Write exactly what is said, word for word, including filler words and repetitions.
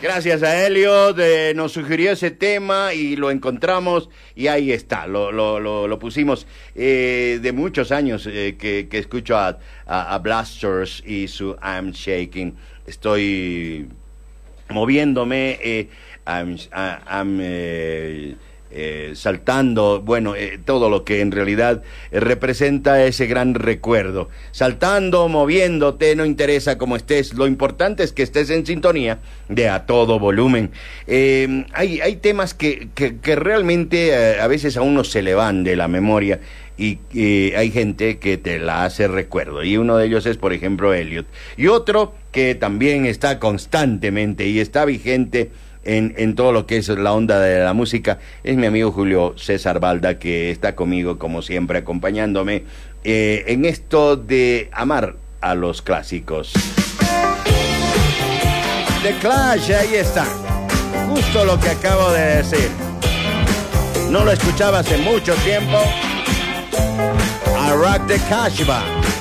Gracias a Elliot, eh, nos sugirió ese tema y lo encontramos y ahí está, lo, lo, lo, lo pusimos. Eh, de muchos años eh, que, que escucho a, a, a Blasters y su I'm Shaking. Estoy moviéndome, eh, I'm, I'm eh, eh, saltando, bueno, eh, todo lo que en realidad eh, representa ese gran recuerdo. Saltando, moviéndote, no interesa cómo estés, lo importante es que estés en sintonía de A Todo Volumen. Eh, hay, hay temas que, que, que realmente eh, a veces a uno se le van de la memoria y eh, hay gente que te la hace recuerdo, y uno de ellos es, por ejemplo, Elliot. Y otro que también está constantemente y está vigente En, en todo lo que es la onda de la música, es mi amigo Julio César Balda, que está conmigo como siempre acompañándome eh, en esto de amar a los clásicos. The Clash, ahí está, justo lo que acabo de decir. No lo escuchaba hace mucho tiempo. I Rock the Casbah.